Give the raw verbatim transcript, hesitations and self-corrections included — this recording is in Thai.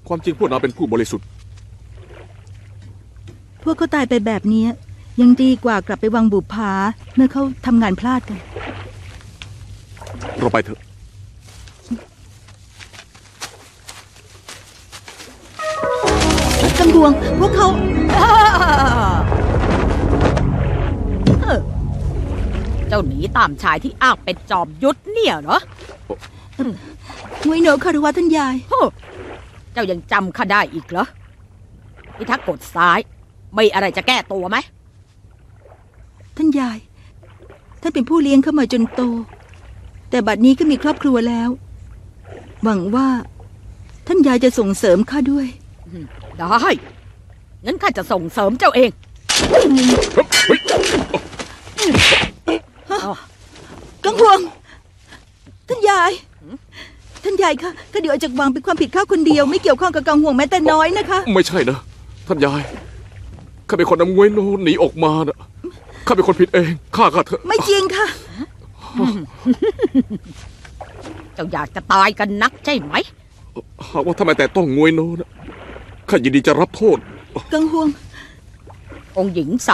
ความจริงพวกนายเป็นผู้บริสุทธิ์พวกเขาตายไปแบบนี้ยังดีกว่ากลับไปวังบุพาเมื่อเขาทำงานพลาดกันเราไปเถอะกำดวงพวกเขาเจ้าหนีตามชายที่อ้างเป็นจอมยุทธเนี่ยเหรองวยโหนคารวะท่านยายเจ้ายังจำข้าได้อีกเหรอพิทักษ์กดซ้ายไม่อะไรจะแก้ตัวไหมท่านยายท่านเป็นผู้เลี้ยงเข้ามาจนโตแต่บัดนี้ก็มีครอบครัวแล้วหวังว่าท่านยายจะส่งเสริมข้าด้วยได้งั้นข้าจะส่งเสริมเจ้าเองกังวงท่านยายท่านยายคะข้าเดี๋ยวออกจากวังเป็นความผิดข้าคนเดียวไม่เกี่ยวข้องกับกังวงแม้แต่น้อยนะคะไม่ใช่นะท่านยายข้าเป็นคนนำงวยโนหนีออกมานะข้าเป็นคนผิดเองข้าข้าเถอะไม่จริงค่ะเจ้าอยากจะตายกันนักใช่ไหมหากว่าทำไมแต่ต้องงวยโนนะข้ายินดีจะรับโทษกังวงองค์หญิง